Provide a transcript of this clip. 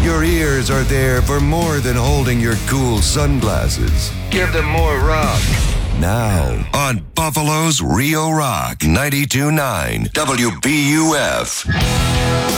Your ears are there for more than holding your cool sunglasses. Give them more rock. Now, on Buffalo's Rio Rock 92.9 WBUF.